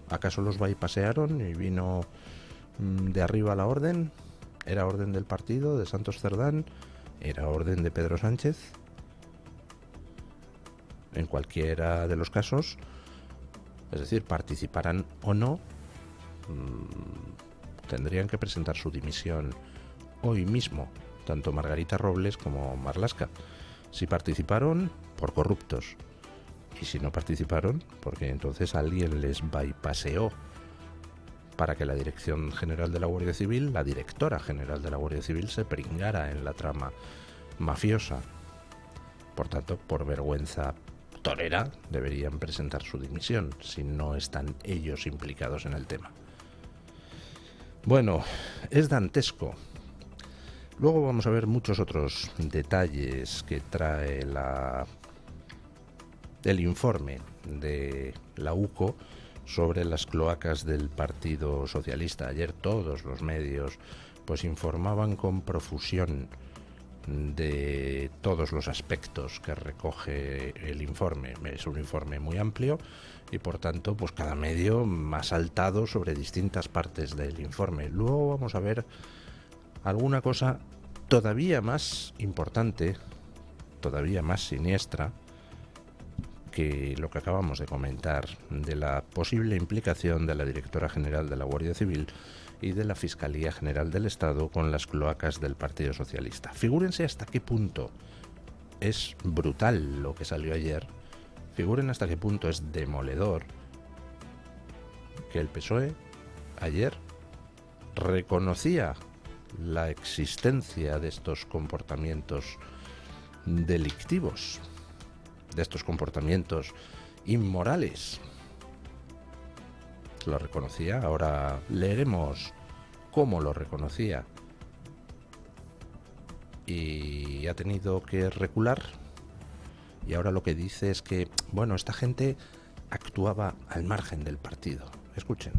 ¿Acaso los bypasearon y vino de arriba la orden? ¿Era orden del partido, de Santos Cerdán? ¿Era orden de Pedro Sánchez? En cualquiera de los casos, es decir, participaran o no, tendrían que presentar su dimisión hoy mismo, tanto Margarita Robles como Marlaska. Si participaron, por corruptos. Y si no participaron, porque entonces alguien les bypaseó para que la Dirección General de la Guardia Civil, la Directora General de la Guardia Civil, se pringara en la trama mafiosa. Por tanto, por vergüenza torera, deberían presentar su dimisión, si no están ellos implicados en el tema. Bueno, es dantesco. Luego vamos a ver muchos otros detalles que trae el informe de la UCO sobre las cloacas del Partido Socialista. Ayer todos los medios pues informaban con profusión de todos los aspectos que recoge el informe. Es un informe muy amplio y por tanto pues cada medio ha saltado sobre distintas partes del informe. Luego vamos a ver alguna cosa todavía más importante, todavía más siniestra que lo que acabamos de comentar, de la posible implicación de la Directora General de la Guardia Civil y de la Fiscalía General del Estado con las cloacas del Partido Socialista. Figúrense hasta qué punto es brutal lo que salió ayer, figuren hasta qué punto es demoledor que el PSOE ayer reconocía la existencia de estos comportamientos delictivos, de estos comportamientos inmorales. Lo reconocía, ahora leeremos cómo lo reconocía. Y ha tenido que recular. Y ahora lo que dice es que, bueno, esta gente actuaba al margen del partido. Escuchen.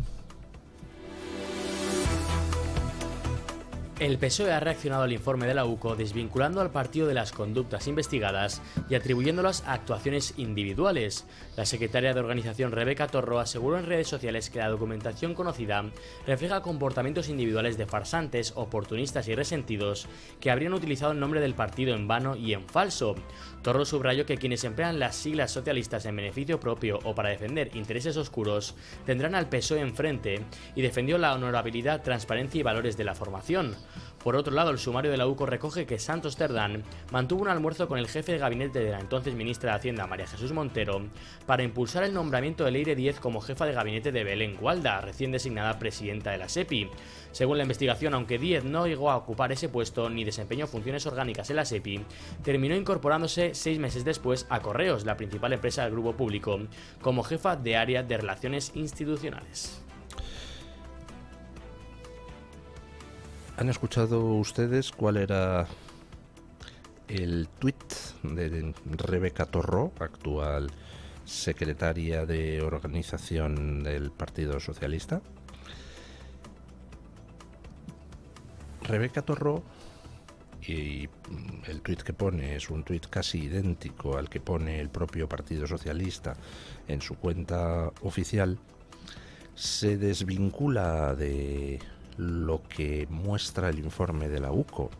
El PSOE ha reaccionado al informe de la UCO desvinculando al partido de las conductas investigadas y atribuyéndolas a actuaciones individuales. La secretaria de organización Rebeca Torro aseguró en redes sociales que la documentación conocida refleja comportamientos individuales de farsantes, oportunistas y resentidos que habrían utilizado el nombre del partido en vano y en falso. Torro subrayó que quienes emplean las siglas socialistas en beneficio propio o para defender intereses oscuros tendrán al PSOE enfrente y defendió la honorabilidad, transparencia y valores de la formación. Por otro lado, el sumario de la UCO recoge que Santos Cerdán mantuvo un almuerzo con el jefe de gabinete de la entonces ministra de Hacienda, María Jesús Montero, para impulsar el nombramiento de Leire Díez como jefa de gabinete de Belén Gualda, recién designada presidenta de la SEPI. Según la investigación, aunque Díez no llegó a ocupar ese puesto ni desempeñó funciones orgánicas en la SEPI, terminó incorporándose 6 meses después a Correos, la principal empresa del grupo público, como jefa de área de relaciones institucionales. ¿Han escuchado ustedes cuál era el tuit de Rebeca Torro, actual secretaria de organización del Partido Socialista? Rebeca Torro, y el tuit que pone es un tuit casi idéntico al que pone el propio Partido Socialista en su cuenta oficial, se desvincula de lo que muestra el informe de la UCO.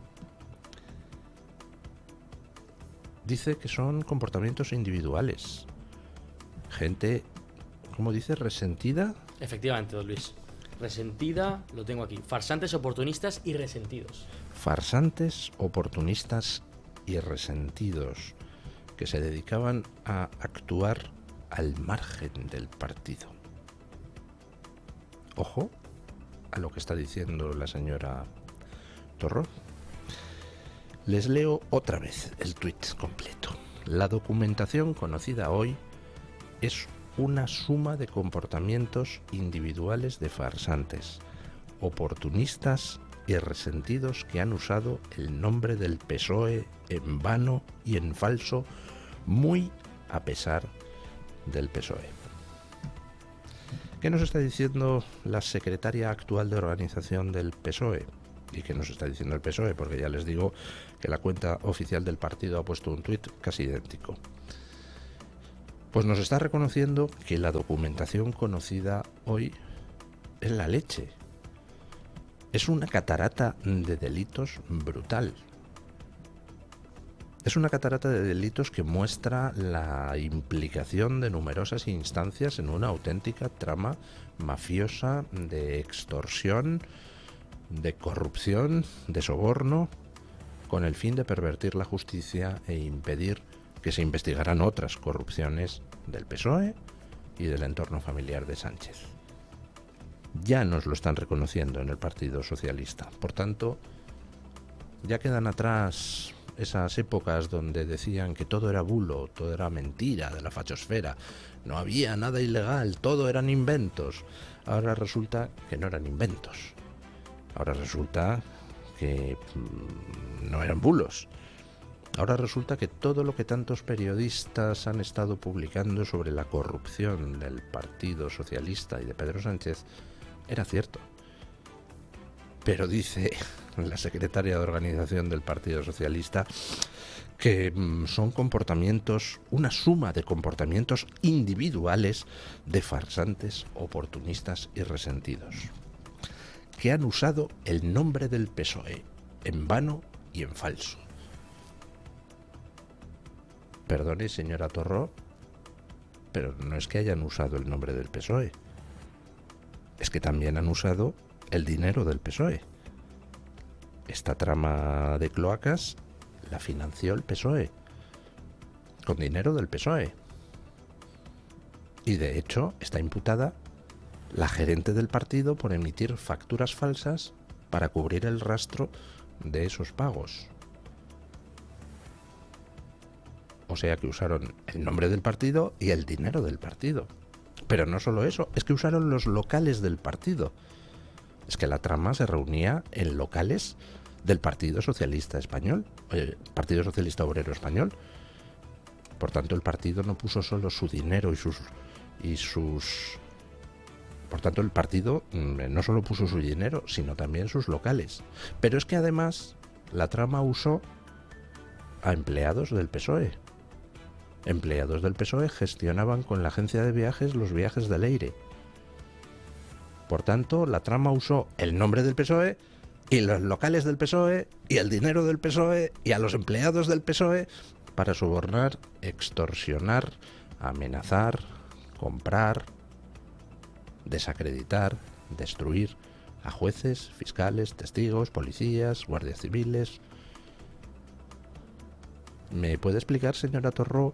Dice que son comportamientos individuales. Gente, ¿cómo dice? ¿Resentida? Efectivamente, don Luis. Resentida, lo tengo aquí. Farsantes, oportunistas y resentidos. Farsantes, oportunistas y resentidos, que se dedicaban a actuar al margen del partido. Ojo a lo que está diciendo la señora Torro. Les leo otra vez el tuit completo. La documentación conocida hoy es una suma de comportamientos individuales de farsantes, oportunistas y resentidos que han usado el nombre del PSOE en vano y en falso, muy a pesar del PSOE. ¿Qué nos está diciendo la secretaria actual de organización del PSOE? ¿Y qué nos está diciendo el PSOE? Porque ya les digo que la cuenta oficial del partido ha puesto un tuit casi idéntico. Pues nos está reconociendo que la documentación conocida hoy es la leche. Es una catarata de delitos brutal. Es una catarata de delitos que muestra la implicación de numerosas instancias en una auténtica trama mafiosa de extorsión, de corrupción, de soborno, con el fin de pervertir la justicia e impedir que se investigaran otras corrupciones del PSOE y del entorno familiar de Sánchez. Ya nos lo están reconociendo en el Partido Socialista. Por tanto, ya quedan atrás esas épocas donde decían que todo era bulo, todo era mentira de la fachosfera, no había nada ilegal, todo eran inventos. Ahora resulta que no eran inventos. Ahora resulta que no eran bulos. Ahora resulta que todo lo que tantos periodistas han estado publicando sobre la corrupción del Partido Socialista y de Pedro Sánchez era cierto. Pero dice la secretaria de organización del Partido Socialista que son comportamientos, una suma de comportamientos individuales de farsantes, oportunistas y resentidos, que han usado el nombre del PSOE en vano y en falso. Perdone, señora Torró, pero no es que hayan usado el nombre del PSOE, es que también han usado el dinero del PSOE. Esta trama de cloacas la financió el PSOE, con dinero del PSOE. Y de hecho está imputada la gerente del partido por emitir facturas falsas para cubrir el rastro de esos pagos. O sea que usaron el nombre del partido y el dinero del partido. Pero no solo eso, es que usaron los locales del partido. Es que la trama se reunía en locales del Partido Socialista Español, Partido Socialista Obrero Español. Por tanto, el partido no puso solo su dinero Por tanto, el partido no solo puso su dinero, sino también sus locales. Pero es que además la trama usó a empleados del PSOE. Empleados del PSOE gestionaban con la agencia de viajes los viajes del Leire. Por tanto, la trama usó el nombre del PSOE y los locales del PSOE y el dinero del PSOE y a los empleados del PSOE para sobornar, extorsionar, amenazar, comprar, desacreditar, destruir a jueces, fiscales, testigos, policías, guardias civiles. ¿Me puede explicar, señora Torró,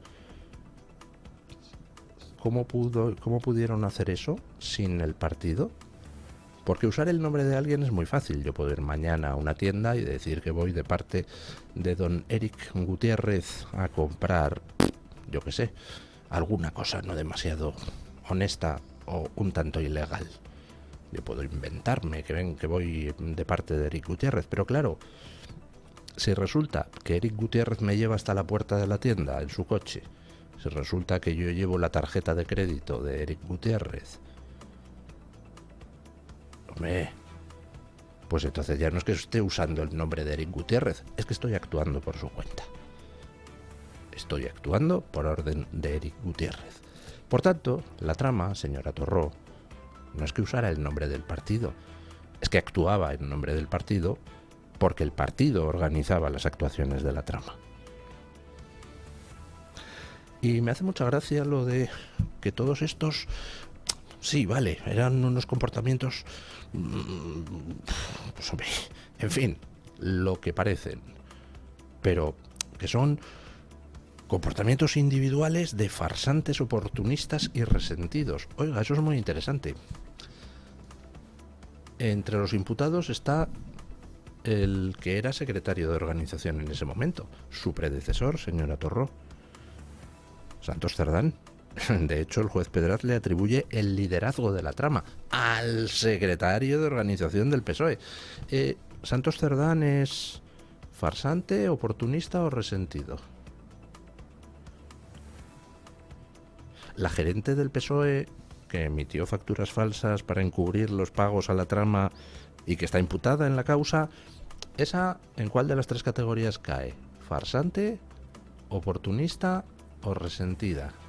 cómo pudieron hacer eso sin el partido? Porque usar el nombre de alguien es muy fácil. Yo puedo ir mañana a una tienda y decir que voy de parte de don Eric Gutiérrez a comprar, yo qué sé, alguna cosa no demasiado honesta o un tanto ilegal. Yo puedo inventarme que voy de parte de Eric Gutiérrez, pero claro, si resulta que Eric Gutiérrez me lleva hasta la puerta de la tienda en su coche, si resulta que yo llevo la tarjeta de crédito de Eric Gutiérrez, hombre, pues entonces ya no es que esté usando el nombre de Eric Gutiérrez, es que estoy actuando por su cuenta. Estoy actuando por orden de Eric Gutiérrez. Por tanto, la trama, señora Torró, no es que usara el nombre del partido, es que actuaba en nombre del partido porque el partido organizaba las actuaciones de la trama. Y me hace mucha gracia lo de que todos estos, sí, vale, eran unos comportamientos, pues hombre, en fin, lo que parecen, pero que son comportamientos individuales de farsantes, oportunistas y resentidos. Oiga, eso es muy interesante. Entre los imputados está el que era secretario de organización en ese momento, su predecesor, señora Torró, Santos Cerdán. De hecho, el juez Pedraz le atribuye el liderazgo de la trama al secretario de organización del PSOE. ¿Santos Cerdán es farsante, oportunista o resentido? La gerente del PSOE, que emitió facturas falsas para encubrir los pagos a la trama y que está imputada en la causa, ¿esa en cuál de las tres categorías cae? ¿Farsante, oportunista o resentida?